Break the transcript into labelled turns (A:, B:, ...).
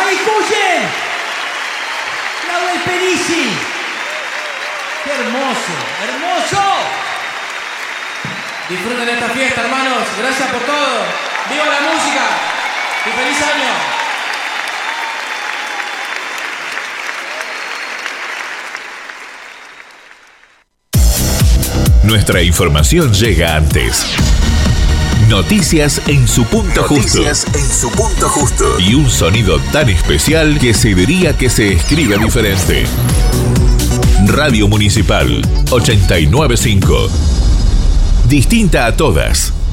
A: Javi Cullen. Nahuel Perici. ¡Qué hermoso! ¡Hermoso!
B: Disfruten esta fiesta, hermanos. Gracias por todo. ¡Viva la música! ¡Y feliz año!
C: Nuestra información llega antes. Noticias en su punto justo.
D: Noticias en su punto justo.
C: Y un sonido tan especial que se diría que se escribe diferente. Radio Municipal 895. Distinta a todas.